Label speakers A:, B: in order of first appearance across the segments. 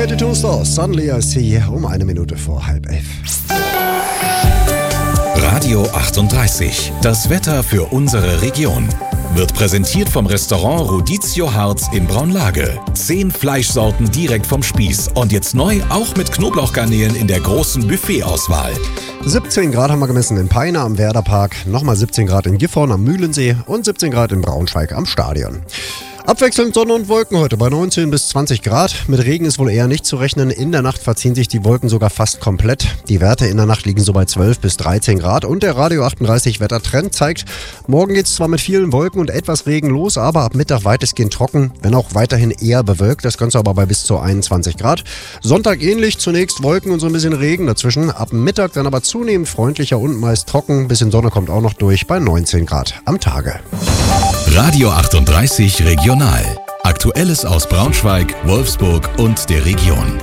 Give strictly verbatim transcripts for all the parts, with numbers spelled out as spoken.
A: K T zwei Stars, Suddenly I See um eine Minute vor halb elf.
B: Radio achtunddreißig, das Wetter für unsere Region. Wird präsentiert vom Restaurant Rodizio Harz in Braunlage. Zehn Fleischsorten direkt vom Spieß und jetzt neu auch mit Knoblauchgarnelen in der großen Buffetauswahl.
A: siebzehn Grad haben wir gemessen in Peine am Werderpark, nochmal siebzehn Grad in Gifhorn am Mühlensee und siebzehn Grad in Braunschweig am Stadion. Abwechselnd Sonne und Wolken heute bei neunzehn bis zwanzig Grad. Mit Regen ist wohl eher nicht zu rechnen. In der Nacht verziehen sich die Wolken sogar fast komplett. Die Werte in der Nacht liegen so bei zwölf bis dreizehn Grad. Und der Radio achtunddreißig Wettertrend zeigt, morgen geht es zwar mit vielen Wolken und etwas Regen los, aber ab Mittag weitestgehend trocken, wenn auch weiterhin eher bewölkt. Das Ganze aber bei bis zu einundzwanzig Grad. Sonntag ähnlich, zunächst Wolken und so ein bisschen Regen dazwischen. Ab Mittag dann aber zunehmend freundlicher und meist trocken. Bisschen Sonne kommt auch noch durch bei neunzehn Grad am Tage.
B: Radio achtunddreißig Regional. Aktuelles aus Braunschweig, Wolfsburg und der Region.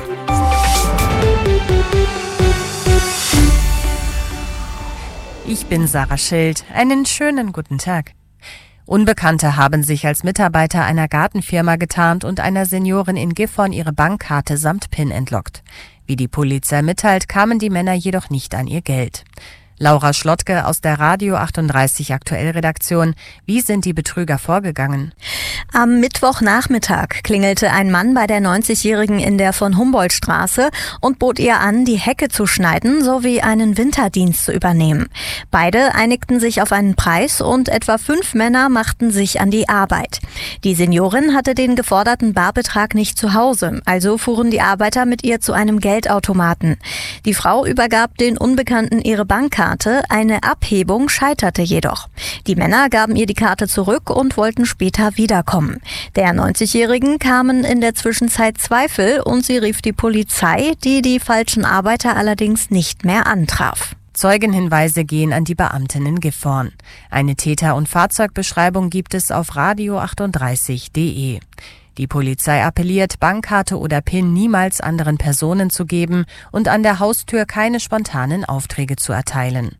C: Ich bin Sarah Schild. Einen schönen guten Tag. Unbekannte haben sich als Mitarbeiter einer Gartenfirma getarnt und einer Seniorin in Gifhorn ihre Bankkarte samt PIN entlockt. Wie die Polizei mitteilt, kamen die Männer jedoch nicht an ihr Geld. Laura Schlottke aus der Radio achtunddreißig Aktuell-Redaktion. Wie sind die Betrüger vorgegangen?
D: Am Mittwochnachmittag klingelte ein Mann bei der neunzigjährigen in der von Humboldt-Straße und bot ihr an, die Hecke zu schneiden sowie einen Winterdienst zu übernehmen. Beide einigten sich auf einen Preis und etwa fünf Männer machten sich an die Arbeit. Die Seniorin hatte den geforderten Barbetrag nicht zu Hause, also fuhren die Arbeiter mit ihr zu einem Geldautomaten. Die Frau übergab den Unbekannten ihre Bankkarte. Eine Abhebung scheiterte jedoch. Die Männer gaben ihr die Karte zurück und wollten später wiederkommen. Der neunzigjährigen kamen in der Zwischenzeit Zweifel und sie rief die Polizei, die die falschen Arbeiter allerdings nicht mehr antraf.
C: Zeugenhinweise gehen an die Beamten in Gifhorn. Eine Täter- und Fahrzeugbeschreibung gibt es auf radio achtunddreißig punkt de. Die Polizei appelliert, Bankkarte oder PIN niemals anderen Personen zu geben und an der Haustür keine spontanen Aufträge zu erteilen.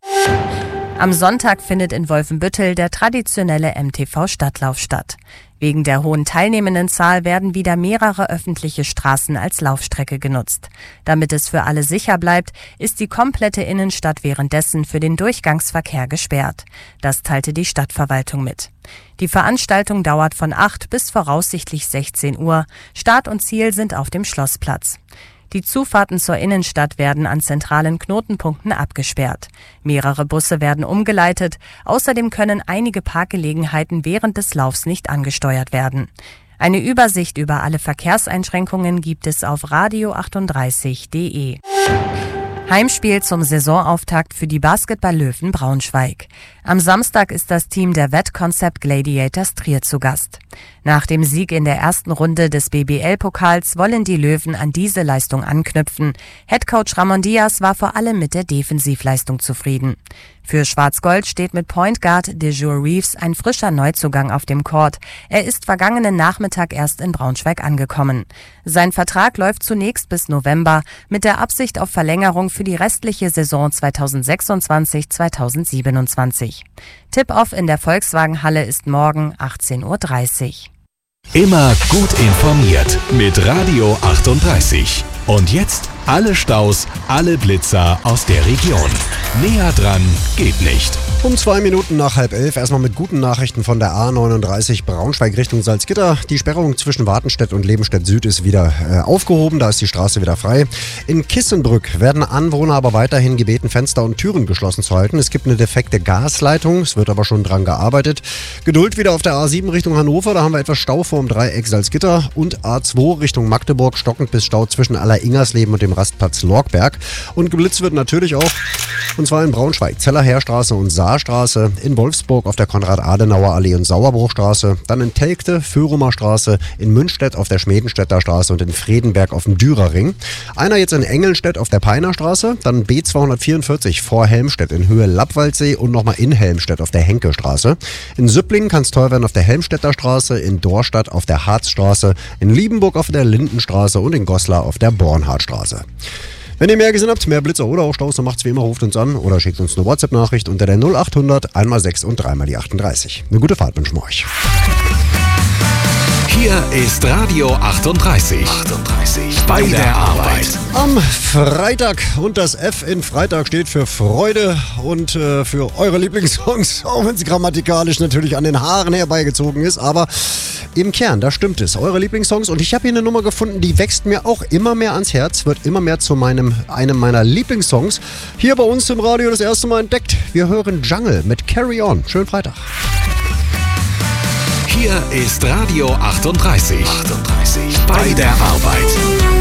C: Am Sonntag findet in Wolfenbüttel der traditionelle M T V-Stadtlauf statt. Wegen der hohen Teilnehmendenzahl werden wieder mehrere öffentliche Straßen als Laufstrecke genutzt. Damit es für alle sicher bleibt, ist die komplette Innenstadt währenddessen für den Durchgangsverkehr gesperrt. Das teilte die Stadtverwaltung mit. Die Veranstaltung dauert von acht bis voraussichtlich sechzehn Uhr. Start und Ziel sind auf dem Schlossplatz. Die Zufahrten zur Innenstadt werden an zentralen Knotenpunkten abgesperrt. Mehrere Busse werden umgeleitet. Außerdem können einige Parkgelegenheiten während des Laufs nicht angesteuert werden. Eine Übersicht über alle Verkehrseinschränkungen gibt es auf radio achtunddreißig punkt de. Heimspiel zum Saisonauftakt für die Basketball-Löwen Braunschweig. Am Samstag ist das Team der Wettconcept Gladiators Trier zu Gast. Nach dem Sieg in der ersten Runde des B B L-Pokals wollen die Löwen an diese Leistung anknüpfen. Headcoach Ramon Diaz war vor allem mit der Defensivleistung zufrieden. Für Schwarz-Gold steht mit Point Guard DeJour Reeves ein frischer Neuzugang auf dem Court. Er ist vergangenen Nachmittag erst in Braunschweig angekommen. Sein Vertrag läuft zunächst bis November mit der Absicht auf Verlängerung für die restliche Saison zweitausendsechsundzwanzig zweitausendsiebenundzwanzig. Tip-Off in der Volkswagenhalle ist morgen achtzehn Uhr dreißig.
B: Immer gut informiert mit Radio achtunddreißig. Und jetzt alle Staus, alle Blitzer aus der Region. Näher dran geht nicht.
A: Um zwei Minuten nach halb elf erstmal mit guten Nachrichten von der A neununddreißig Braunschweig Richtung Salzgitter. Die Sperrung zwischen Wartenstedt und Lebenstedt Süd ist wieder äh, aufgehoben, da ist die Straße wieder frei. In Kissenbrück werden Anwohner aber weiterhin gebeten, Fenster und Türen geschlossen zu halten. Es gibt eine defekte Gasleitung, es wird aber schon dran gearbeitet. Geduld wieder auf der A sieben Richtung Hannover, da haben wir etwas Stau vor dem Dreieck Salzgitter und A zwei Richtung Magdeburg, stockend bis Stau zwischen Aller-Ingersleben und dem Rastplatz Lorgberg. Und geblitzt wird natürlich auch, und zwar in Braunschweig, Zellerheerstraße und Saarstraße, in Wolfsburg auf der Konrad-Adenauer-Allee und Sauerbruchstraße, dann in Telgte, Föhrumer Straße, in Münstedt auf der Schmedenstädter Straße und in Fredenberg auf dem Dürerring. Einer jetzt in Engelnstedt auf der Peiner Straße, dann B zweihundertvierundvierzig vor Helmstedt in Höhe Lappwaldsee und nochmal in Helmstedt auf der Henke-Straße. In Süpplingen kann es teuer werden auf der Helmstedter Straße, in Dorstadt auf der Harzstraße, in Liebenburg auf der Lindenstraße und in Goslar auf der Bornhardtstraße. Wenn ihr mehr gesehen habt, mehr Blitzer oder auch Staus, dann macht's wie immer, ruft uns an oder schickt uns eine WhatsApp-Nachricht unter der null achthundert einmal sechs und dreimal die achtunddreißig. Eine gute Fahrt wünschen wir euch.
B: Hier ist Radio achtunddreißig. achtunddreißig. Bei der Arbeit.
A: Am Freitag. Und das F in Freitag steht für Freude und äh, für eure Lieblingssongs. Auch wenn es grammatikalisch natürlich an den Haaren herbeigezogen ist. Aber im Kern, da stimmt es. Eure Lieblingssongs. Und ich habe hier eine Nummer gefunden, die wächst mir auch immer mehr ans Herz. Wird immer mehr zu meinem, einem meiner Lieblingssongs. Hier bei uns im Radio das erste Mal entdeckt. Wir hören Jungle mit Carry On. Schönen Freitag.
B: Hier ist Radio achtunddreißig. achtunddreißig. Bei der Arbeit.